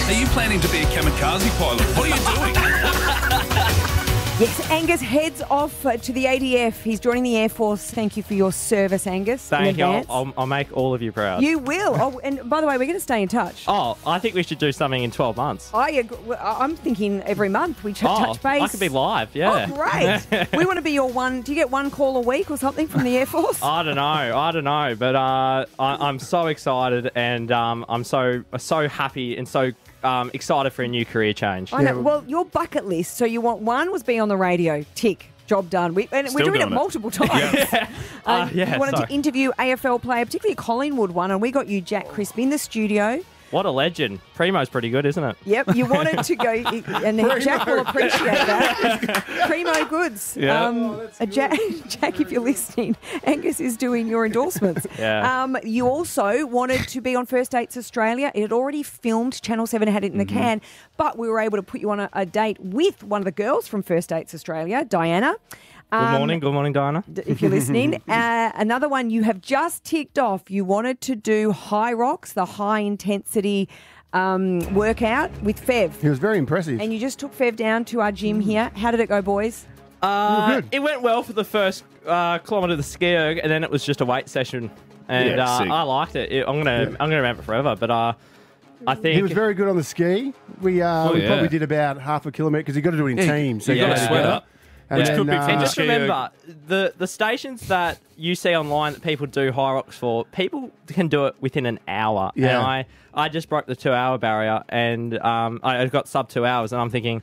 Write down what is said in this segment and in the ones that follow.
Are you planning to be a kamikaze pilot? What are you doing? Yes, Angus heads off to the ADF. He's joining the Air Force. Thank you for your service, Angus. Thank you. I'll make all of you proud. You will. Oh, and by the way, we're going to stay in touch. Oh, I think we should do something in 12 months. I'm thinking every month we touch base. I could be live, yeah. Oh, great. We want to be your one. Do you get one call a week or something from the Air Force? I don't know. But I'm so excited and I'm so happy and so excited for a new career change. I know. Well, your bucket list. So you want one was be on the radio. Tick. Job done. We're doing it multiple times. You wanted to interview AFL player, particularly Collingwood one, and we got you Jack Crisp in the studio. What a legend. Primo's pretty good, isn't it? Yep, you wanted to go, and Jack will appreciate that. Primo goods. Yeah. Jack, if you're listening, Angus is doing your endorsements. Yeah. You also wanted to be on First Dates Australia. It had already filmed. Channel 7 had it in the can, but we were able to put you on a date with one of the girls from First Dates Australia, Diana. Good morning, Diana. If you're listening. Another one you have just ticked off. You wanted to do High Rocks, the high-intensity workout with Fev. He was very impressive. And you just took Fev down to our gym here. How did it go, boys? Good. It went well for the first kilometre of the ski erg, and then it was just a weight session. And I liked it. I'm gonna remember it forever. But I think he was very good on the ski. We probably did about half a kilometre because you got to do it in teams. So You got to sweat up. And Could be fun And to just ski remember, the stations that you see online that people do High Rocks for, people can do it within an hour. Yeah. And I just broke the 2-hour barrier, and I got sub 2 hours, and I'm thinking,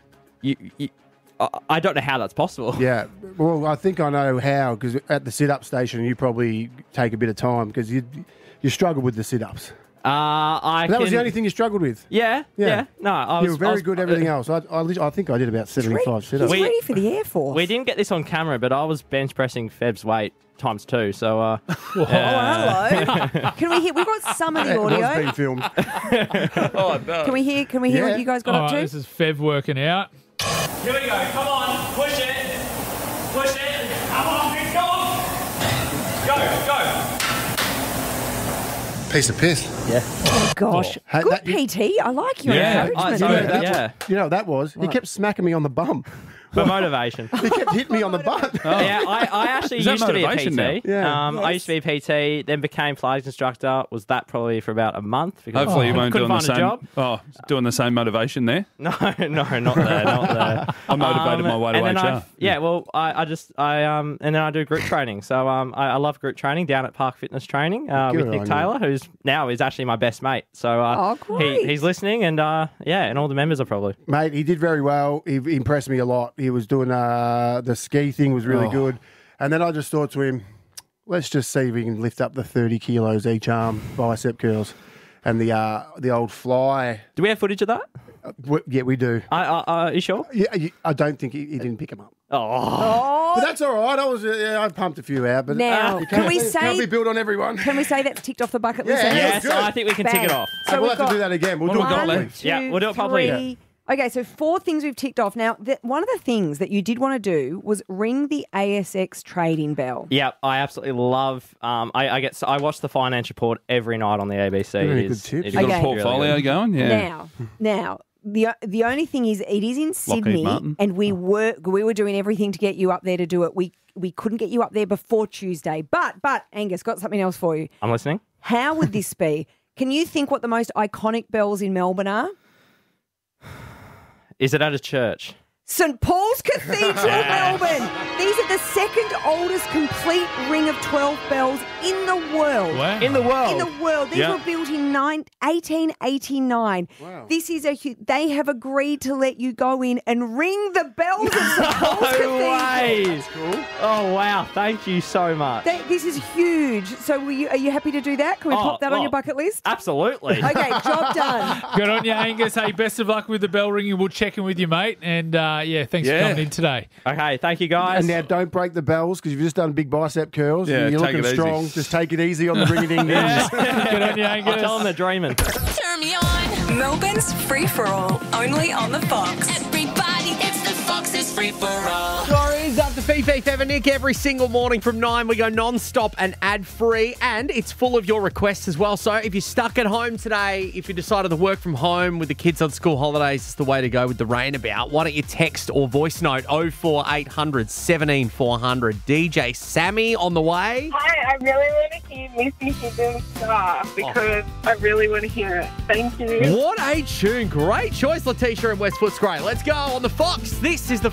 I don't know how that's possible. Yeah. Well, I think I know how because at the sit-up station you probably take a bit of time because you struggle with the sit-ups. That was the only thing you struggled with. Yeah. No, you were very good at everything else. I think I did about 75 sit-ups. He's ready for the Air Force. We didn't get this on camera, but I was bench pressing Feb's weight times 2. So, hello. Can we hear? We've got some of the It was audio. being filmed. Can we hear what you guys got All up right, to? this is Fev working out. Here we go. Come on. Push it. Push it. Come on. Go on. Go. Piece of piss. Yeah. Oh, gosh. Hey, Good that- PT. I like your Yeah. encouragement. You know what that was? He kept smacking me on the bum. For motivation. He kept hitting me on the butt. Yeah, I actually Is that used to be a motivation PT. now? Yeah. I used to be a PT, then became flags instructor. Was that probably for about a month? Because Hopefully you I weren't couldn't doing the find a same. job. Oh, doing the same motivation there. No, not there, not there. I motivated my way to and then HR. and then I do group training. So I love group training down at Park Fitness Training Good with on Nick you. Taylor, who's now is actually my best mate. So great. he's listening, and and all the members are probably. Mate, he did very well. He impressed me a lot. He was doing the ski thing was really good. And then I just thought to him, let's just see if we can lift up the 30 kilos each arm, bicep curls, and the old fly. Do we have footage of that? Yeah, we do. Are you sure? Yeah, I don't think he didn't pick him up. Oh, But that's all right. I pumped a few out. But Now, you can we can't be say built on everyone. Can we say that's ticked off the bucket list? Yeah. Angus? yes, good. I think we can tick it Bang. off. So we'll we've have to got do that again. We'll What do have we it got properly. left? Yeah, we'll do it properly. Three. Okay, so 4 things we've ticked off. Now, one of the things that you did want to do was ring the ASX trading bell. Yeah, I absolutely love. I watch the finance report every night on the ABC. Very It good is- tips. it is You Got a Okay. really portfolio good. going? Yeah. Now, the only thing is, it is in Sydney, Martin. and we were doing everything to get you up there to do it. We couldn't get you up there before Tuesday, but Angus, got something else for you. I'm listening. How would this be? Can you think what the most iconic bells in Melbourne are? Is it at a church? St Paul's Cathedral, Melbourne. These are the second oldest complete ring of 12 bells in the world. Wow. In the world. In the world. These Yeah. were built in 1889. Wow. This is they have agreed to let you go in and ring the bells of St Paul's No Cathedral. way. Oh, wow. Thank you so much. This is huge. So are you happy to do that? Can we pop that on your bucket list? Absolutely. Okay, job done. Good on you, Angus. Hey, best of luck with the bell ringing. We'll check in with you, mate. And thanks for coming in today. Okay, thank you, guys. And now don't break the bells because you've just done big bicep curls. Yeah, You're take looking it easy. strong. Just take it easy on the ring it in. Good on you, Angus. I'll tell them they're dreaming. Turn me on. Melbourne's free for all, only on the Fox. Everybody, it's the Fox's free for all. Stories after the Fifi Fever Nick. Every single morning from 9, we go non-stop and ad-free, and it's full of your requests as well. So if you're stuck at home today, if you decided to work from home with the kids on school holidays, it's the way to go with the rain about. Why don't you text or voice note 04800 17 400. DJ Sammy on the way. Hi, I really want to hear Missy Higgins Star because I really want to hear it. Thank you. What a tune. Great choice, Letitia and West Footscray. Let's go on the Fox. This is the